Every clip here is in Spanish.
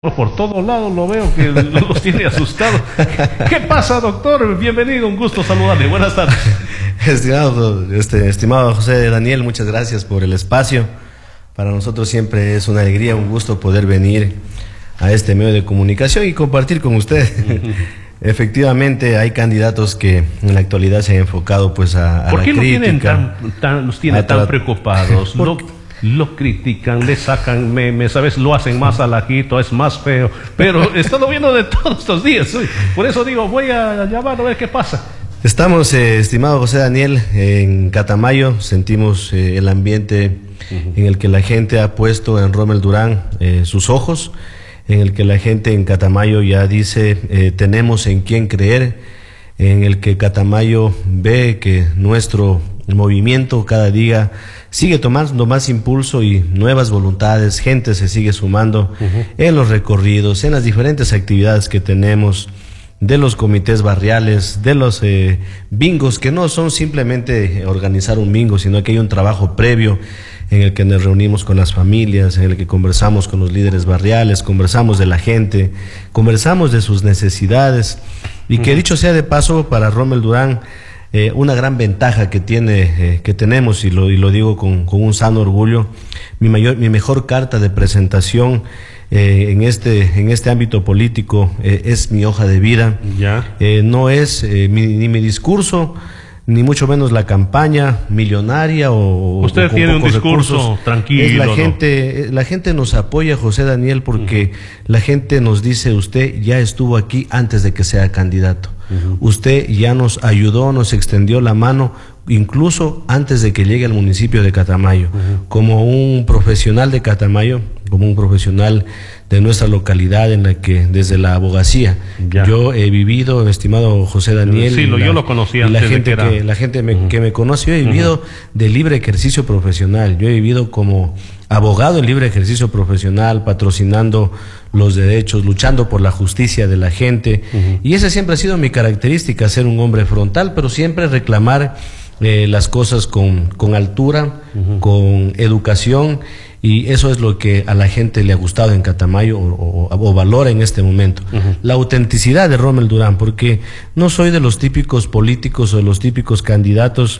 Por todos lados lo veo que los tiene asustados. ¿Qué pasa, doctor? Bienvenido, un gusto saludarle. Buenas tardes. Estimado José Daniel, muchas gracias por el espacio. Para nosotros siempre es una alegría, un gusto poder venir a este medio de comunicación y compartir con usted. Efectivamente, hay candidatos que en la actualidad se han enfocado pues a la crítica. ¿Por qué los tiene tan preocupados? Lo critican, le sacan memes, ¿sabes? Lo hacen más alajito, es más feo. Pero he estado viendo de todos estos días. Por eso digo, voy a llamarlo a ver qué pasa. Estamos, estimado José Daniel, en Catamayo. Sentimos el ambiente en el que la gente ha puesto en Rommel Durán sus ojos, en el que la gente en Catamayo ya dice, tenemos en quién creer, en el que Catamayo ve que nuestro movimiento cada día sigue tomando más impulso y nuevas voluntades, gente se sigue sumando en los recorridos, en las diferentes actividades que tenemos, de los comités barriales, de los bingos, que no son simplemente organizar un bingo, sino que hay un trabajo previo en el que nos reunimos con las familias, en el que conversamos con los líderes barriales, conversamos de la gente, conversamos de sus necesidades, y que dicho sea de paso, para Rommel Durán, una gran ventaja que tenemos, y lo digo con un sano orgullo, mi mejor carta de presentación en este ámbito político es mi hoja de vida. No es ni mi discurso, ni mucho menos la campaña millonaria usted con tiene un discurso recursos. Tranquilo. Es la gente nos apoya, José Daniel, porque la gente nos dice, usted ya estuvo aquí antes de que sea candidato. Usted ya nos ayudó, nos extendió la mano, incluso antes de que llegue al municipio de Catamayo. Como un profesional de Catamayo, como un profesional de nuestra localidad, en la que desde la abogacía yo he vivido, estimado José Daniel, sí, yo lo conocí antes la gente que me conoce, yo he vivido de libre ejercicio profesional, yo he vivido como abogado en libre ejercicio profesional, patrocinando los derechos, luchando por la justicia de la gente, y esa siempre ha sido mi característica, ser un hombre frontal, pero siempre reclamar las cosas con altura, con educación, y eso es lo que a la gente le ha gustado en Catamayo o valora en este momento. La autenticidad de Rommel Durán, porque no soy de los típicos políticos o de los típicos candidatos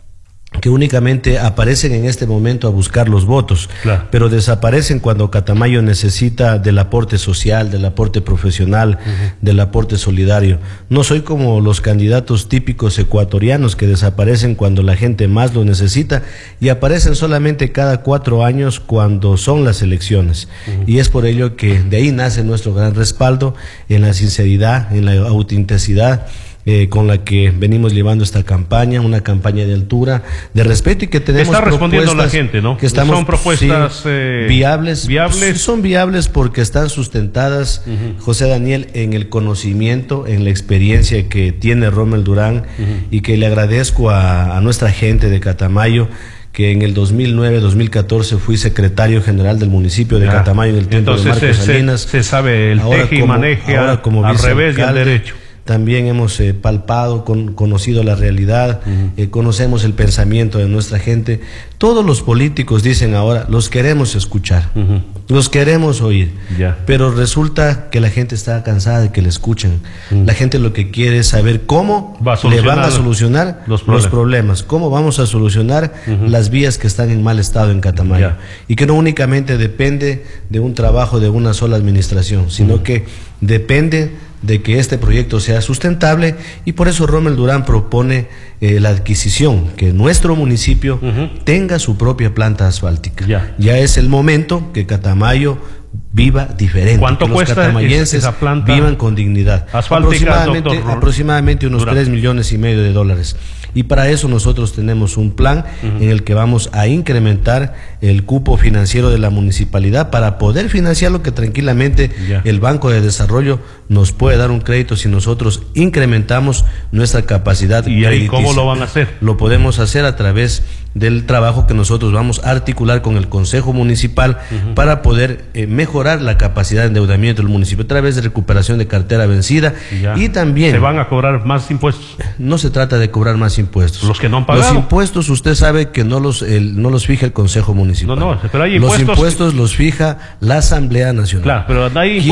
que únicamente aparecen en este momento a buscar los votos, pero desaparecen cuando Catamayo necesita del aporte social, del aporte profesional, del aporte solidario. No soy como los candidatos típicos ecuatorianos que desaparecen cuando la gente más lo necesita y aparecen solamente cada 4 años cuando son las elecciones. Y es por ello que de ahí nace nuestro gran respaldo en la sinceridad, en la autenticidad con la que venimos llevando esta campaña, una campaña de altura, de respeto, y que tenemos está respondiendo la gente, ¿no? Que estamos, son propuestas viables. ¿Viables? Son viables porque están sustentadas, José Daniel, en el conocimiento, en la experiencia que tiene Rommel Durán, y que le agradezco a nuestra gente de Catamayo, que en el 2009-2014 fui secretario general del municipio de Catamayo en el tiempo de Marcos Salinas. Se sabe el teje y maneje al revés y al derecho. También hemos palpado, conocido la realidad, conocemos el pensamiento de nuestra gente. Todos los políticos dicen ahora, los queremos escuchar, los queremos oír, pero resulta que la gente está cansada de que le escuchen. La gente lo que quiere es saber cómo le van a solucionar los problemas, cómo vamos a solucionar las vías que están en mal estado en Catamayo. Y que no únicamente depende de un trabajo de una sola administración, sino que depende de que este proyecto sea sustentable, y por eso Rommel Durán propone la adquisición, que nuestro municipio tenga su propia planta asfáltica. Ya es el momento que Catamayo viva diferente. ¿Cuánto que cuesta los catamayenses esa planta vivan con dignidad? Aproximadamente unos $3,5 millones de dólares. Y para eso nosotros tenemos un plan en el que vamos a incrementar el cupo financiero de la municipalidad para poder financiar lo que tranquilamente el Banco de Desarrollo nos puede dar un crédito si nosotros incrementamos nuestra capacidad crediticia. ¿Y ahí cómo lo van a hacer? Lo podemos hacer a través del trabajo que nosotros vamos a articular con el Consejo Municipal para poder mejorar la capacidad de endeudamiento del municipio a través de recuperación de cartera vencida. Y también ¿se van a cobrar más impuestos? No se trata de cobrar más impuestos. Los que no han pagado. Los impuestos, usted sabe que no los fija el Consejo Municipal. Pero hay impuestos. Los impuestos los fija la Asamblea Nacional. Claro, pero hay impuestos